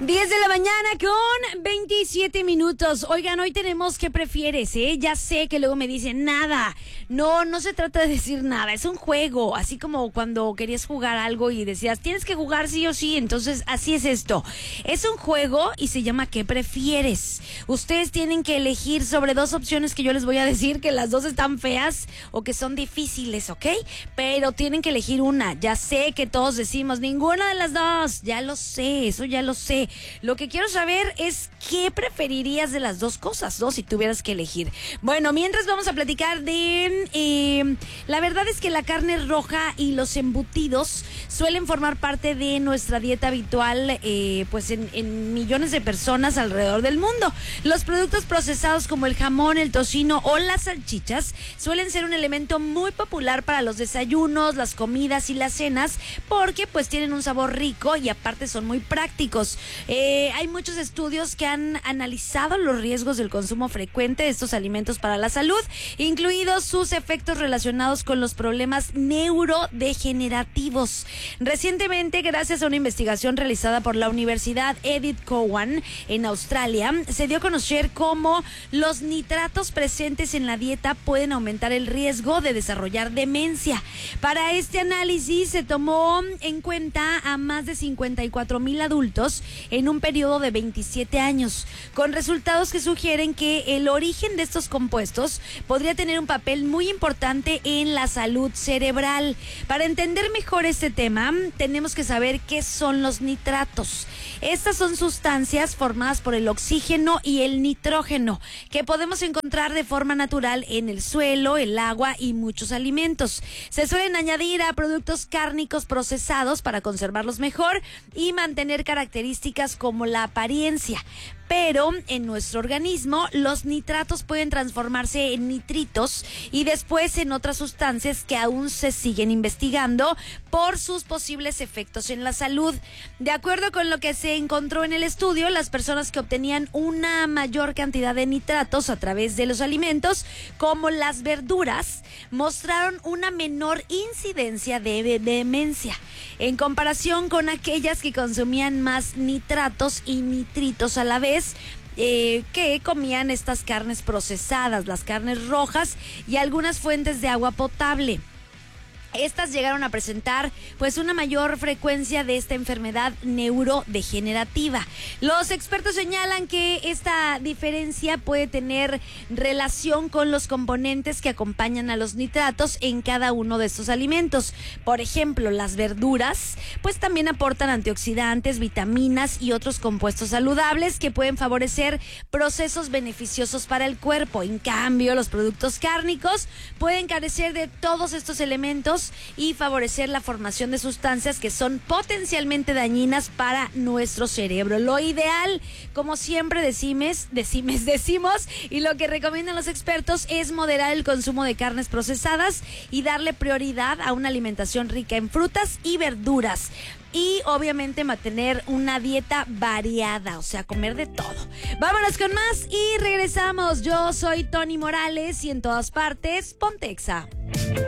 10 de la mañana con 27 minutos. Oigan, hoy tenemos ¿qué prefieres? Ya sé que luego me dicen nada. No se trata de decir nada, es un juego. Así como cuando querías jugar algo y decías, tienes que jugar sí o sí. Entonces, así es esto. Es un juego y se llama ¿qué prefieres? Ustedes tienen que elegir sobre dos opciones que yo les voy a decir, que las dos están feas o que son difíciles, ¿ok? Pero tienen que elegir una. Ya sé que todos decimos, ninguna de las dos. Ya lo sé, eso ya lo sé. Lo que quiero saber es qué preferirías de las dos cosas, ¿no? Si tuvieras que elegir. Bueno, mientras vamos a platicar de... la verdad es que la carne roja y los embutidos suelen formar parte de nuestra dieta habitual, pues en millones de personas alrededor del mundo. Los productos procesados como el jamón, el tocino o las salchichas suelen ser un elemento muy popular para los desayunos, las comidas y las cenas, porque pues tienen un sabor rico y aparte son muy prácticos. Hay muchos estudios que han analizado los riesgos del consumo frecuente de estos alimentos para la salud, incluidos sus efectos relacionados con los problemas neurodegenerativos. Recientemente, gracias a una investigación realizada por la Universidad Edith Cowan en Australia, se dio a conocer cómo los nitratos presentes en la dieta pueden aumentar el riesgo de desarrollar demencia. Para este análisis se tomó en cuenta a más de 54,000 adultos en un periodo de 27 años, con resultados que sugieren que el origen de estos compuestos podría tener un papel muy importante en la salud cerebral. Para entender mejor este tema, tenemos que saber qué son los nitratos. Estas son sustancias formadas por el oxígeno y el nitrógeno, que podemos encontrar de forma natural en el suelo, el agua y muchos alimentos. Se suelen añadir a productos cárnicos procesados para conservarlos mejor y mantener características como la apariencia. Pero en nuestro organismo los nitratos pueden transformarse en nitritos y después en otras sustancias que aún se siguen investigando por sus posibles efectos en la salud. De acuerdo con lo que se encontró en el estudio, las personas que obtenían una mayor cantidad de nitratos a través de los alimentos, como las verduras, mostraron una menor incidencia de demencia en comparación con aquellas que consumían más nitratos y nitritos a la vez, que comían estas carnes procesadas, las carnes rojas y algunas fuentes de agua potable. Estas llegaron a presentar pues una mayor frecuencia de esta enfermedad neurodegenerativa. Los expertos señalan que esta diferencia puede tener relación con los componentes que acompañan a los nitratos en cada uno de estos alimentos. Por ejemplo, las verduras pues también aportan antioxidantes, vitaminas y otros compuestos saludables que pueden favorecer procesos beneficiosos para el cuerpo. En cambio, los productos cárnicos pueden carecer de todos estos elementos y favorecer la formación de sustancias que son potencialmente dañinas para nuestro cerebro. Lo ideal, como siempre decimos, y lo que recomiendan los expertos es moderar el consumo de carnes procesadas y darle prioridad a una alimentación rica en frutas y verduras. Y obviamente mantener una dieta variada, o sea, comer de todo. Vámonos con más y regresamos. Yo soy Tony Morales y en todas partes, Ponte Exa.